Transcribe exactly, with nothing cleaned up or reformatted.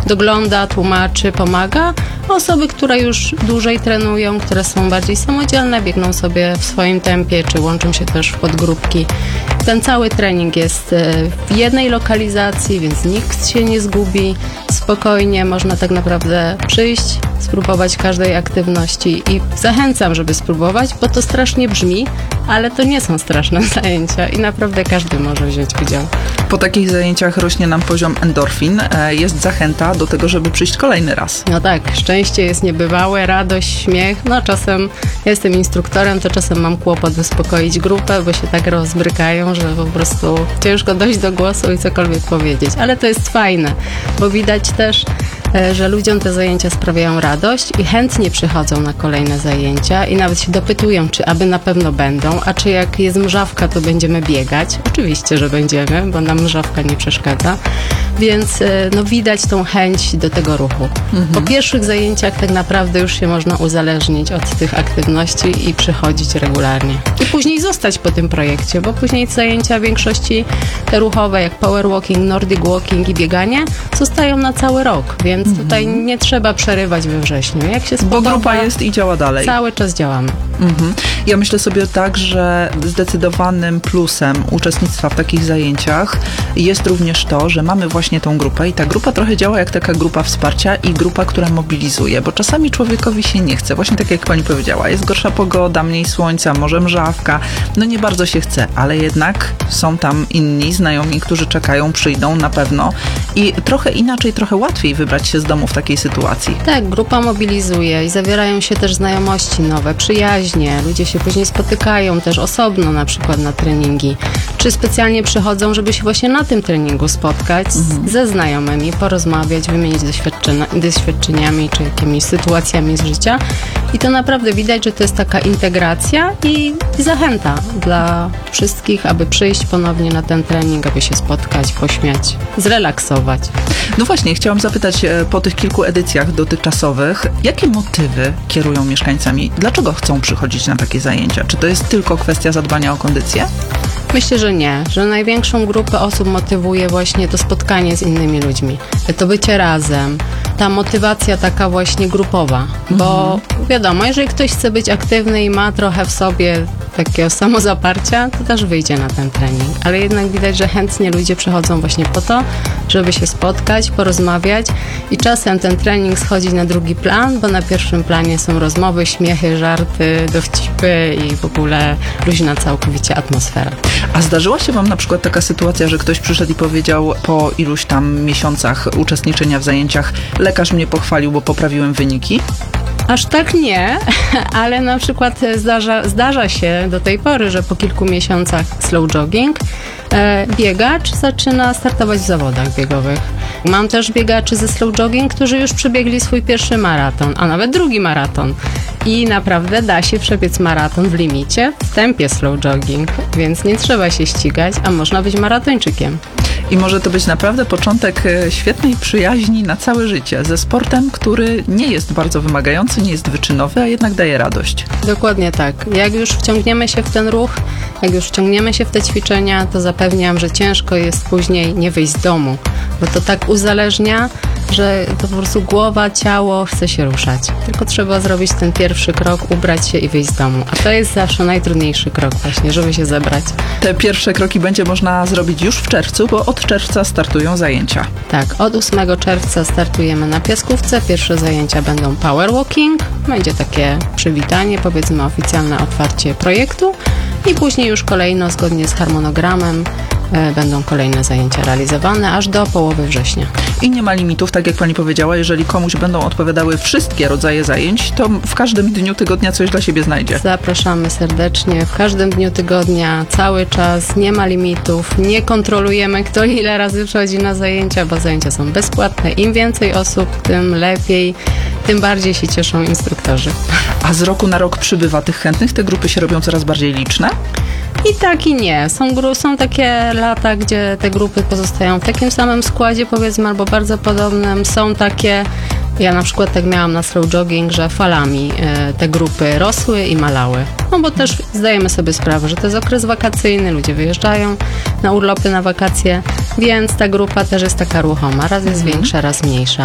dogląda, tłumaczy, pomaga. Osoby, które już dłużej trenują, które są bardziej samodzielne, biegną sobie w swoim tempie, czy łączą się też w podgrupki. Ten cały trening jest w jednej lokalizacji, więc nikt się nie zgubi. Spokojnie można tak naprawdę przyjść, spróbować każdej aktywności i zachęcam, żeby spróbować, bo to strasznie brzmi, ale to nie są straszne zajęcia i naprawdę każdy może wziąć udział. Po takich zajęciach rośnie nam poziom endorfin, jest zachęta do tego, żeby przyjść kolejny raz. No tak, szczęście jest niebywałe, radość, śmiech. No czasem ja jestem instruktorem, to czasem mam kłopot uspokoić grupę, bo się tak rozbrykają, że po prostu ciężko dojść do głosu i cokolwiek powiedzieć. Ale to jest fajne, bo widać też, że ludziom te zajęcia sprawiają radość i chętnie przychodzą na kolejne zajęcia i nawet się dopytują, czy aby na pewno będą, a czy jak jest mrzawka, to będziemy biegać. Oczywiście, że będziemy, bo nam mrzawka nie przeszkadza. Więc no, widać tą chęć do tego ruchu. Mhm. Po pierwszych zajęciach tak naprawdę już się można uzależnić od tych aktywności i przychodzić regularnie. I później zostać po tym projekcie, bo później zajęcia w większości te ruchowe, jak power walking, nordic walking i bieganie, zostają na cały rok, więc mhm. tutaj nie trzeba przerywać we wrześniu. Jak się spodoba, bo grupa jest i działa dalej. Cały czas działamy. Mhm. Ja myślę sobie tak, że zdecydowanym plusem uczestnictwa w takich zajęciach jest również to, że mamy właśnie tą grupę i ta grupa trochę działa jak taka grupa wsparcia i grupa, która mobilizuje, bo czasami człowiekowi się nie chce. Właśnie tak jak pani powiedziała, jest gorsza pogoda, mniej słońca, może mrzawka, no nie bardzo się chce, ale jednak są tam inni znajomi, którzy czekają, przyjdą na pewno i trochę inaczej, trochę łatwiej wybrać się z domu w takiej sytuacji. Tak, grupa mobilizuje i zawierają się też znajomości nowe, przyjaźnie, ludzie się później spotykają też osobno na przykład na treningi, czy specjalnie przychodzą, żeby się właśnie na tym treningu spotkać mhm. ze znajomymi, porozmawiać, wymienić doświadczeniami, czy jakimiś sytuacjami z życia i to naprawdę widać, że to jest taka integracja i, i zachęta dla wszystkich, aby przyjść ponownie na ten trening, aby się spotkać, pośmiać, zrelaksować. No właśnie, chciałam zapytać po tych kilku edycjach dotychczasowych, jakie motywy kierują mieszkańcami? Dlaczego chcą przychodzić na takie zajęcia? Czy to jest tylko kwestia zadbania o kondycję? Myślę, że nie, że największą grupę osób motywuje właśnie to spotkanie z innymi ludźmi, to bycie razem, ta motywacja taka właśnie grupowa, bo mhm. wiadomo, jeżeli ktoś chce być aktywny i ma trochę w sobie takiego samozaparcia, to też wyjdzie na ten trening, ale jednak widać, że chętnie ludzie przychodzą właśnie po to, żeby się spotkać, porozmawiać i czasem ten trening schodzi na drugi plan, bo na pierwszym planie są rozmowy, śmiechy, żarty, dowcipy i w ogóle luźna całkowicie atmosfera. A zdarzyła się wam na przykład taka sytuacja, że ktoś przyszedł i powiedział po iluś tam miesiącach uczestniczenia w zajęciach, lekarz mnie pochwalił, bo poprawiłem wyniki? Aż tak nie, ale na przykład zdarza, zdarza się do tej pory, że po kilku miesiącach slow jogging e, biegacz zaczyna startować w zawodach biegowych. Mam też biegaczy ze slow jogging, którzy już przebiegli swój pierwszy maraton, a nawet drugi maraton. I naprawdę da się przebiec maraton w limicie w tempie slow jogging, więc nie trzeba się ścigać, a można być maratończykiem. I może to być naprawdę początek świetnej przyjaźni na całe życie ze sportem, który nie jest bardzo wymagający, nie jest wyczynowy, a jednak daje radość. Dokładnie tak. Jak już wciągniemy się w ten ruch, jak już wciągniemy się w te ćwiczenia, to zapewniam, że ciężko jest później nie wyjść z domu, bo to tak uzależnia, że to po prostu głowa, ciało chce się ruszać. Tylko trzeba zrobić ten pierwszy krok, ubrać się i wyjść z domu. A to jest zawsze najtrudniejszy krok właśnie, żeby się zebrać. Te pierwsze kroki będzie można zrobić już w czerwcu, bo od czerwca startują zajęcia. Tak, od ósmego czerwca startujemy na Piaskówce. Pierwsze zajęcia będą power walking. Będzie takie przywitanie, powiedzmy oficjalne otwarcie projektu i później już kolejno, zgodnie z harmonogramem, e, będą kolejne zajęcia realizowane aż do połowy września. I nie ma limitów, tak jak pani powiedziała, jeżeli komuś będą odpowiadały wszystkie rodzaje zajęć, to w każdym dniu tygodnia coś dla siebie znajdzie. Zapraszamy serdecznie. W każdym dniu tygodnia, cały czas, nie ma limitów, nie kontrolujemy, kto ile razy przychodzi na zajęcia, bo zajęcia są bezpłatne. Im więcej osób, tym lepiej, tym bardziej się cieszą instruktorzy. A z roku na rok przybywa tych chętnych? Te grupy się robią coraz bardziej liczne? I tak i nie. Są, gru- są takie lata, gdzie te grupy pozostają w takim samym składzie, powiedzmy, albo bardzo podobnym. Są takie, ja na przykład tak miałam na slow jogging, że falami y, te grupy rosły i malały. No bo też zdajemy sobie sprawę, że to jest okres wakacyjny, ludzie wyjeżdżają na urlopy, na wakacje, więc ta grupa też jest taka ruchoma. Raz jest większa, raz mniejsza.